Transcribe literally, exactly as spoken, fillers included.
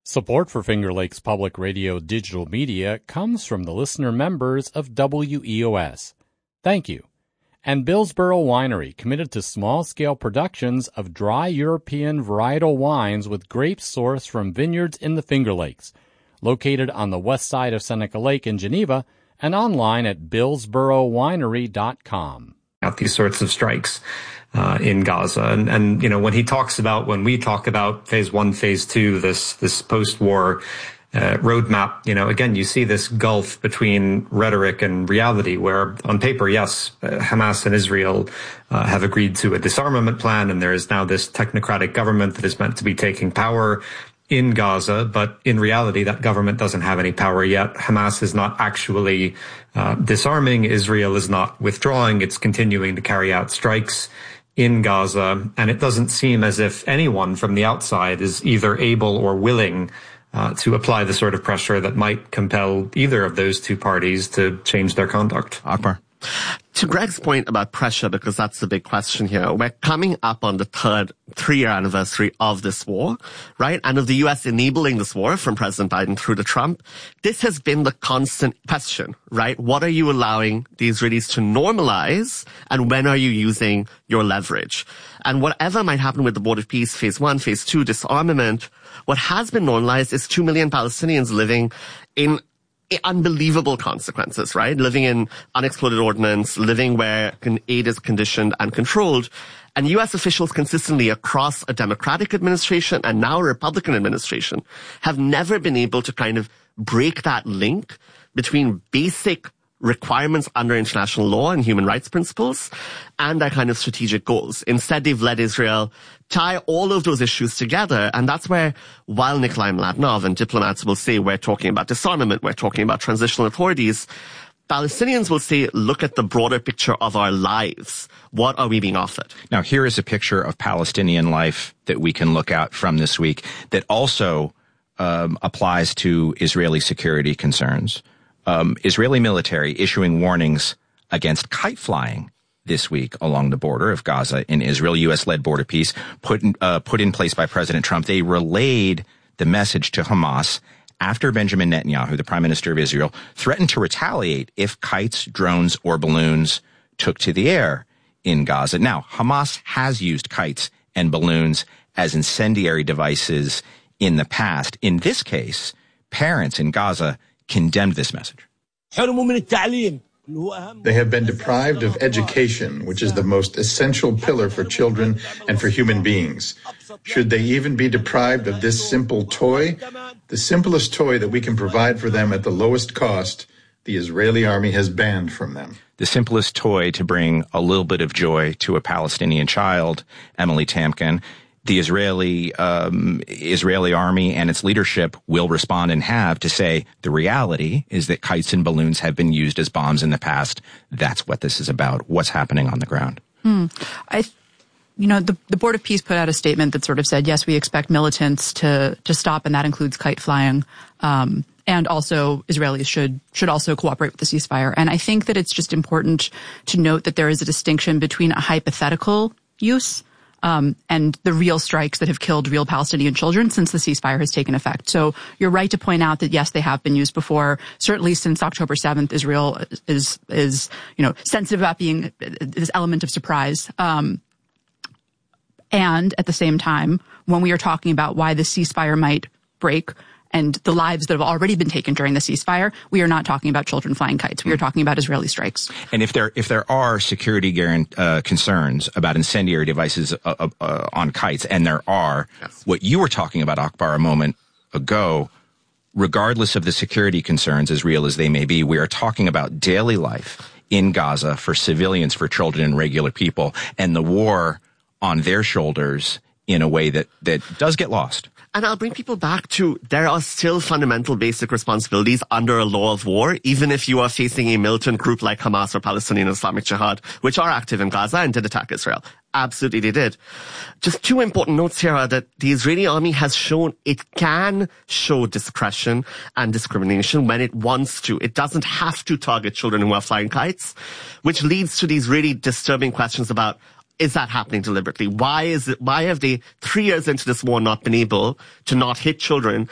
Support for Finger Lakes Public Radio digital media comes from the listener members of W E O S. Thank you. And Billsboro Winery, committed to small-scale productions of dry European varietal wines with grapes sourced from vineyards in the Finger Lakes, located on the west side of Seneca Lake in Geneva, and online at billsboro winery dot com. Out these sorts of strikes uh, in Gaza. And, and, you know, when he talks about, when we talk about phase one, phase two, this, this post-war uh, roadmap, you know, again, you see this gulf between rhetoric and reality where on paper, yes, uh, Hamas and Israel uh, have agreed to a disarmament plan, and there is now this technocratic government that is meant to be taking power in Gaza, but in reality, that government doesn't have any power yet. Hamas is not actually uh, disarming. Israel is not withdrawing. It's continuing to carry out strikes in Gaza. And it doesn't seem as if anyone from the outside is either able or willing uh, to apply the sort of pressure that might compel either of those two parties to change their conduct. Akbar. To Greg's point about pressure, because that's the big question here, we're coming up on the third three-year anniversary of this war, right? And of the U S enabling this war from President Biden through to Trump. This has been the constant question, right? What are you allowing the Israelis to normalize, and when are you using your leverage? And whatever might happen with the Board of Peace, phase one, phase two, disarmament, what has been normalized is two million Palestinians living in unbelievable consequences, right? Living in unexploded ordnance, living where aid is conditioned and controlled. And U S officials consistently across a Democratic administration and now a Republican administration have never been able to kind of break that link between basic requirements under international law and human rights principles and their kind of strategic goals. Instead, they've let Israel tie all of those issues together. And that's where, while Nikolai Mladenov and diplomats will say we're talking about disarmament, we're talking about transitional authorities, Palestinians will say, look at the broader picture of our lives. What are we being offered? Now, here is a picture of Palestinian life that we can look at from this week that also um, applies to Israeli security concerns. Um, Israeli military issuing warnings against kite flying this week along the border of Gaza in Israel. U S-led border peace put in, uh, put in place by President Trump. They relayed the message to Hamas after Benjamin Netanyahu, the prime minister of Israel, threatened to retaliate if kites, drones, or balloons took to the air in Gaza. Now, Hamas has used kites and balloons as incendiary devices in the past. In this case, parents in Gaza condemned this message. They have been deprived of education, which is the most essential pillar for children and for human beings. Should they even be deprived of this simple toy? The simplest toy that we can provide for them at the lowest cost, the Israeli army has banned from them. The simplest toy to bring a little bit of joy to a Palestinian child, Emily Tamkin. The Israeli um, Israeli army and its leadership will respond and have to say the reality is that kites and balloons have been used as bombs in the past. That's what this is about. What's happening on the ground? Hmm. I, you know, the, the Board of Peace put out a statement that sort of said, yes, we expect militants to to stop, and that includes kite flying. Um, and also Israelis should should also cooperate with the ceasefire. And I think that it's just important to note that there is a distinction between a hypothetical use Um, and the real strikes that have killed real Palestinian children since the ceasefire has taken effect. So you're right to point out that, yes, they have been used before. Certainly since October seventh, Israel is, is, you know, sensitive about being this element of surprise. Um, and at the same time, when we are talking about why the ceasefire might break and the lives that have already been taken during the ceasefire, we are not talking about children flying kites. We are talking about Israeli strikes. And if there if there are security guarant, uh, concerns about incendiary devices uh, uh, on kites, and there are, yes. What you were talking about, Akbar, a moment ago, regardless of the security concerns, as real as they may be, we are talking about daily life in Gaza for civilians, for children and regular people, and the war on their shoulders in a way that, that does get lost. And I'll bring people back to there are still fundamental basic responsibilities under a law of war, even if you are facing a militant group like Hamas or Palestinian Islamic Jihad, which are active in Gaza and did attack Israel. Absolutely they did. Just two important notes here are that the Israeli army has shown it can show discretion and discrimination when it wants to. It doesn't have to target children who are flying kites, which leads to these really disturbing questions about, is that happening deliberately? Why is it, why have they three years into this war not been able to not hit children